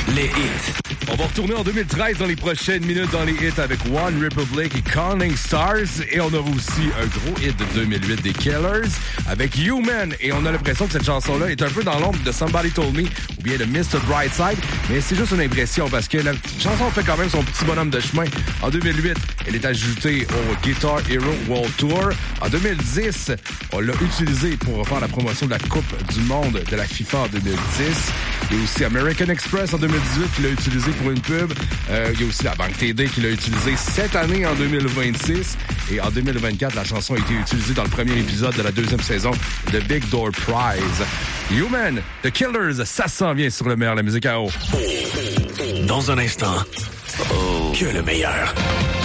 les hits. On va retourner en 2013 dans les prochaines minutes dans les hits avec One Republic et Counting Stars. Et on aura aussi un gros hit de 2008 des Killers avec Human. Et on a l'impression que cette chanson-là est un peu dans l'ombre de Somebody Told Me ou bien de Mr. Brightside. Mais c'est juste une impression parce que la chanson fait quand même son petit bonhomme de chemin. En 2008, elle est ajoutée au Guitar Hero World Tour. En 2010, on l'a utilisée pour faire la promotion de la Coupe du Monde de la FIFA en 2010. Il y a aussi American Express en 2018 qui l'a utilisé pour une pub. Il y a aussi la Banque TD qui l'a utilisé cette année en 2026. Et en 2024, la chanson a été utilisée dans le premier épisode de la deuxième saison de Big Door Prize. Human, The Killers, ça s'en vient sur le meilleur de la musique à eau. Dans un instant, que le meilleur.